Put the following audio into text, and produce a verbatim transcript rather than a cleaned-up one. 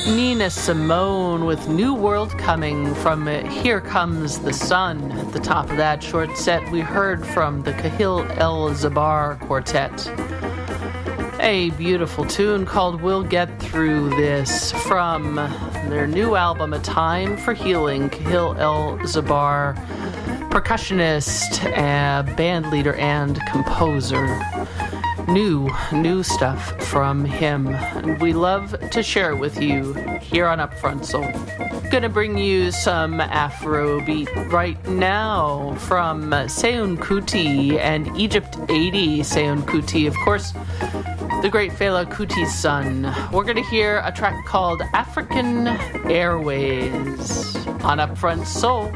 Nina Simone with New World Coming from Here Comes the Sun. At the top of that short set, we heard from the Kahil El Zabar Quartet. A beautiful tune called We'll Get Through This from their new album, A Time for Healing. Kahil El Zabar, percussionist, uh, band leader, and composer. New, new stuff from him. And we love to share it with you here on Upfront Soul. Gonna bring you some Afrobeat right now from Seun Kuti and Egypt eighty. Seun Kuti, of course, the great Fela Kuti's son. We're gonna hear a track called African Airways on Upfront Soul.